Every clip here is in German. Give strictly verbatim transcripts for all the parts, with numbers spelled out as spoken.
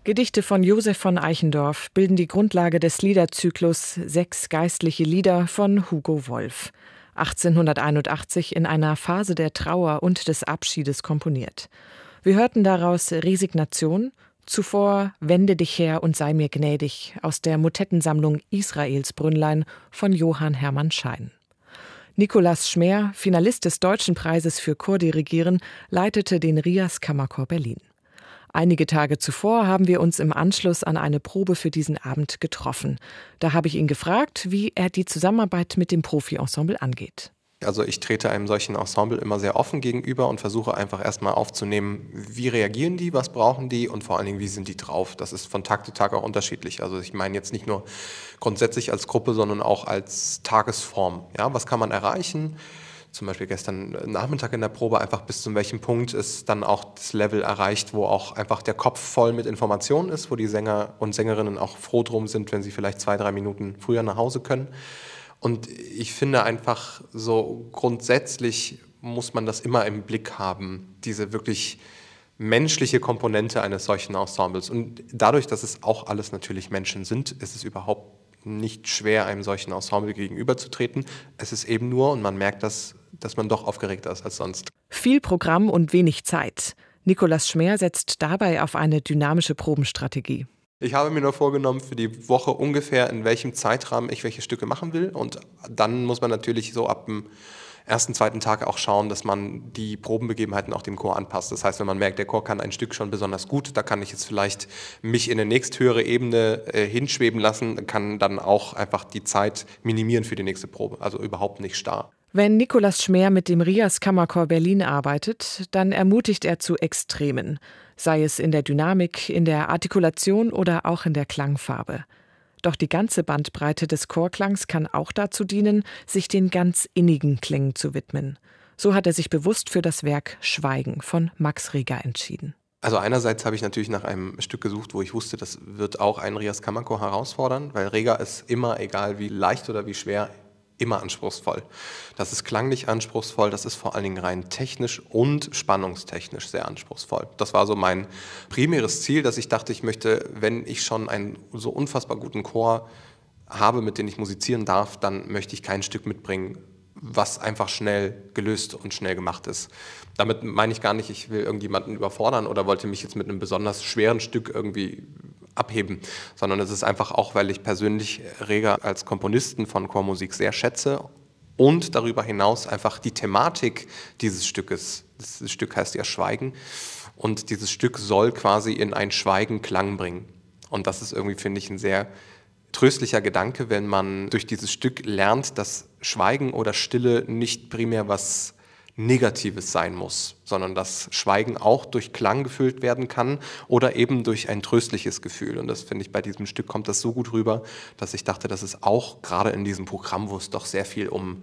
Gedichte von Josef von Eichendorff bilden die Grundlage des Liederzyklus Sechs geistliche Lieder von Hugo Wolf, achtzehnhunderteinundachtzig in einer Phase der Trauer und des Abschiedes komponiert. Wir hörten daraus Resignation, zuvor Wende dich her und sei mir gnädig aus der Motettensammlung Israelsbrünnlein von Johann Hermann Schein. Nikolaus Schmeer, Finalist des Deutschen Preises für Chordirigieren, leitete den Rias Kammerchor Berlin. Einige Tage zuvor haben wir uns im Anschluss an eine Probe für diesen Abend getroffen. Da habe ich ihn gefragt, wie er die Zusammenarbeit mit dem Profi-Ensemble angeht. Also ich trete einem solchen Ensemble immer sehr offen gegenüber und versuche einfach erstmal aufzunehmen, wie reagieren die, was brauchen die und vor allen Dingen, wie sind die drauf. Das ist von Tag zu Tag auch unterschiedlich. Also ich meine jetzt nicht nur grundsätzlich als Gruppe, sondern auch als Tagesform. Ja, was kann man erreichen? Zum Beispiel gestern Nachmittag in der Probe, einfach bis zu welchem Punkt ist dann auch das Level erreicht, wo auch einfach der Kopf voll mit Informationen ist, wo die Sänger und Sängerinnen auch froh drum sind, wenn sie vielleicht zwei, drei Minuten früher nach Hause können. Und ich finde einfach so grundsätzlich muss man das immer im Blick haben, diese wirklich menschliche Komponente eines solchen Ensembles. Und dadurch, dass es auch alles natürlich Menschen sind, ist es überhaupt nicht schwer, einem solchen Ensemble gegenüberzutreten. Es ist eben nur, und man merkt das, dass man doch aufgeregter ist als sonst. Viel Programm und wenig Zeit. Nikolaus Schmeer setzt dabei auf eine dynamische Probenstrategie. Ich habe mir nur vorgenommen, für die Woche ungefähr, in welchem Zeitrahmen ich welche Stücke machen will. Und dann muss man natürlich so ab dem ersten, zweiten Tag auch schauen, dass man die Probenbegebenheiten auch dem Chor anpasst. Das heißt, wenn man merkt, der Chor kann ein Stück schon besonders gut, da kann ich jetzt vielleicht mich in eine nächsthöhere Ebene äh, hinschweben lassen, kann dann auch einfach die Zeit minimieren für die nächste Probe. Also überhaupt nicht starr. Wenn Nikolaus Schmeer mit dem Rias Kammerchor Berlin arbeitet, dann ermutigt er zu Extremen. Sei es in der Dynamik, in der Artikulation oder auch in der Klangfarbe. Doch die ganze Bandbreite des Chorklangs kann auch dazu dienen, sich den ganz innigen Klängen zu widmen. So hat er sich bewusst für das Werk Schweigen von Max Reger entschieden. Also einerseits habe ich natürlich nach einem Stück gesucht, wo ich wusste, das wird auch einen Rias Kammerchor herausfordern, weil Reger ist immer, egal wie leicht oder wie schwer, immer anspruchsvoll. Das ist klanglich anspruchsvoll, das ist vor allen Dingen rein technisch und spannungstechnisch sehr anspruchsvoll. Das war so mein primäres Ziel, dass ich dachte, ich möchte, wenn ich schon einen so unfassbar guten Chor habe, mit dem ich musizieren darf, dann möchte ich kein Stück mitbringen, was einfach schnell gelöst und schnell gemacht ist. Damit meine ich gar nicht, ich will irgendjemanden überfordern oder wollte mich jetzt mit einem besonders schweren Stück irgendwie abheben, sondern es ist einfach auch, weil ich persönlich Reger als Komponisten von Chormusik sehr schätze und darüber hinaus einfach die Thematik dieses Stückes, das Stück heißt ja Schweigen, und dieses Stück soll quasi in ein Schweigen Klang bringen. Und das ist irgendwie, finde ich, ein sehr tröstlicher Gedanke, wenn man durch dieses Stück lernt, dass Schweigen oder Stille nicht primär was Negatives sein muss, sondern dass Schweigen auch durch Klang gefüllt werden kann oder eben durch ein tröstliches Gefühl. Und das finde ich, bei diesem Stück kommt das so gut rüber, dass ich dachte, dass es auch gerade in diesem Programm, wo es doch sehr viel um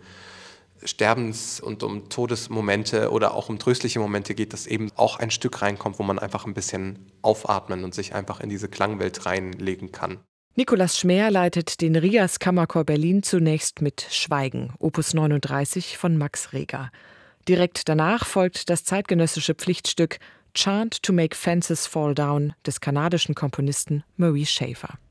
Sterbens- und um Todesmomente oder auch um tröstliche Momente geht, dass eben auch ein Stück reinkommt, wo man einfach ein bisschen aufatmen und sich einfach in diese Klangwelt reinlegen kann. Nikolaus Schmeer leitet den Rias Kammerchor Berlin zunächst mit Schweigen, Opus neununddreißig von Max Reger. Direkt danach folgt das zeitgenössische Pflichtstück Chant to Make Fences Fall Down des kanadischen Komponisten Maurice Schafer.